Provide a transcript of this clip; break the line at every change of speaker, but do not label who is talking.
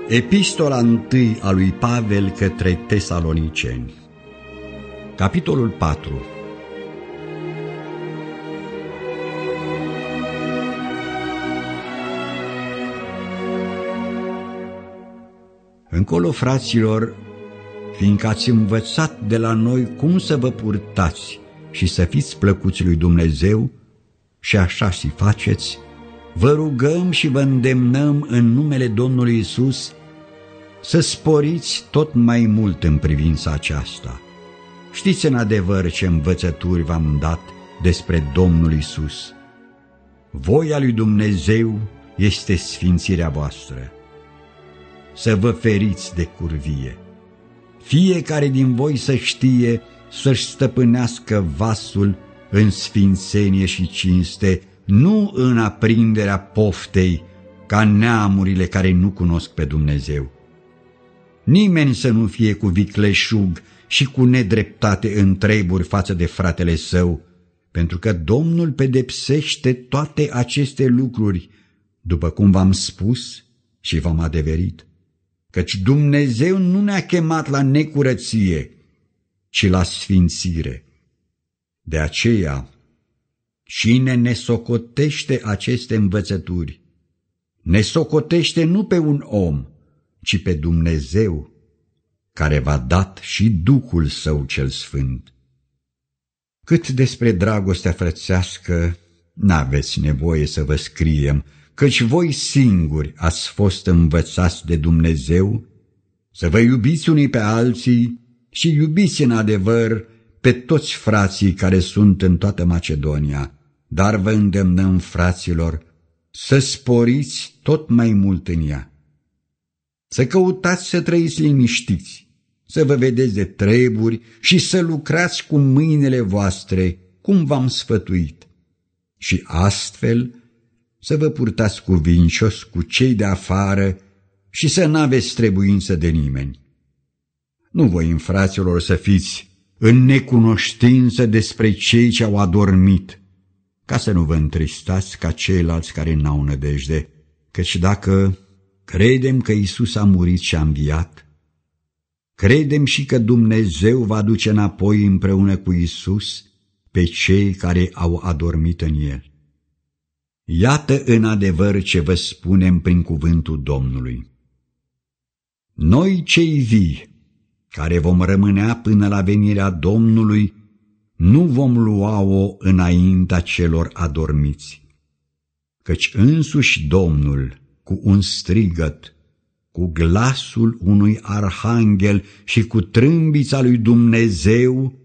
Epistola 1 a lui Pavel către Tesaloniceni. Capitolul 4. Încolo, fraților, fiindcă ați învățat de la noi cum să vă purtați și să fiți plăcuți lui Dumnezeu, și așa și faceți, vă rugăm și vă îndemnăm în numele Domnului Iisus să sporiți tot mai mult în privința aceasta. Știți în adevăr ce învățături v-am dat despre Domnul Iisus. Voia lui Dumnezeu este sfințirea voastră. Să vă feriți de curvie. Fiecare din voi să știe să-și stăpânească vasul în sfințenie și cinste, nu în aprinderea poftei, ca neamurile care nu cunosc pe Dumnezeu. Nimeni să nu fie cu vicleșug și cu nedreptate în treburi față de fratele său, pentru că Domnul pedepsește toate aceste lucruri, după cum v-am spus și v-am adeverit, căci Dumnezeu nu ne-a chemat la necurăție, ci la sfințire. De aceea, cine ne socotește aceste învățături, ne socotește nu pe un om, ci pe Dumnezeu, care v-a dat și Duhul Său cel Sfânt. Cât despre dragostea frățească, n-aveți nevoie să vă scriem, căci voi singuri ați fost învățați de Dumnezeu să vă iubiți unii pe alții și iubiți în adevăr pe toți frații care sunt în toată Macedonia, dar vă îndemnăm, fraților, să sporiți tot mai mult în ea. Să căutați să trăiți liniștiți, să vă vedeți de treburi și să lucrați cu mâinile voastre, cum v-am sfătuit, și astfel să vă purtați cuvincios cu cei de afară și să n-aveți trebuință de nimeni. Nu voim, fraților, să fiți în necunoștință despre cei ce au adormit, ca să nu vă întristați ca ceilalți care n-au nădejde, căci dacă credem că Iisus a murit și a înviat, credem și că Dumnezeu va duce înapoi împreună cu Iisus pe cei care au adormit în El. Iată în adevăr ce vă spunem prin cuvântul Domnului. Noi cei vii, care vom rămânea până la venirea Domnului, nu vom lua-o înaintea celor adormiți, căci însuși Domnul, cu un strigăt, cu glasul unui arhanghel și cu trâmbița lui Dumnezeu,